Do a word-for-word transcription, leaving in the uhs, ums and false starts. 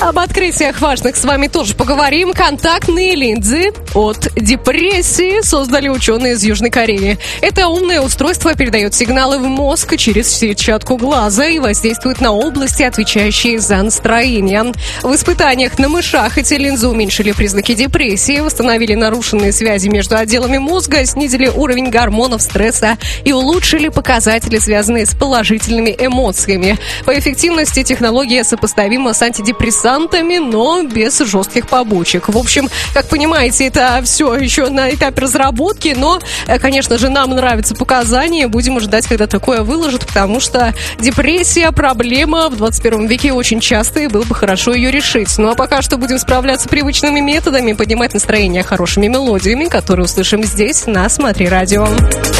Об открытиях важных с вами тоже поговорим. Контактные линзы от депрессии создали ученые из Южной Кореи. Это умное устройство передает сигналы в мозг через сетчатку глаза и воздействует на области, отвечающие за настроение. В испытаниях на мышах эти линзы уменьшили признаки депрессии, восстановили нарушенные связи между отделами мозга, снизили уровень гормонов стресса и улучшили показатели, связанные с положительными эмоциями. По эффективности технология сопоставима с антидепрессантами, но без жестких побочек. В общем, как понимаете, это все еще на этапе разработки, но, конечно же, нам нравятся показания. Будем ждать, когда такое выложат, потому что депрессия – проблема в двадцать первом веке очень часто, и было бы хорошо ее решить. Ну а пока что будем справляться привычными методами, поднимать настроение хорошими мелодиями, которые услышим здесь на «Смотри радио».